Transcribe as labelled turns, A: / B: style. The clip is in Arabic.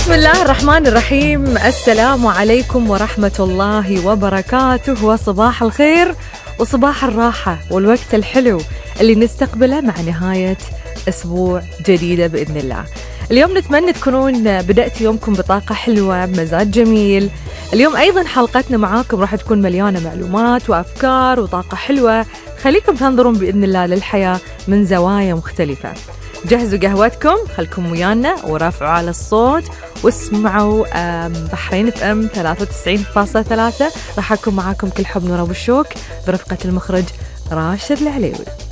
A: بسم الله الرحمن الرحيم. السلام عليكم ورحمة الله وبركاته، وصباح الخير وصباح الراحة والوقت الحلو اللي نستقبله مع نهاية أسبوع جديدة بإذن الله. اليوم نتمنى تكونون بدأت يومكم بطاقة حلوة بمزاج جميل. اليوم أيضا حلقتنا معاكم راح تكون مليانة معلومات وأفكار وطاقة حلوة، خليكم تنظرون بإذن الله للحياة من زوايا مختلفة. جهزوا قهوتكم، خلكم ويانا ورافعوا على الصوت واسمعوا بحرين اف ام 93.3. راح أكون معاكم كل حب نور أبو الشوك برفقة المخرج راشد العليوي.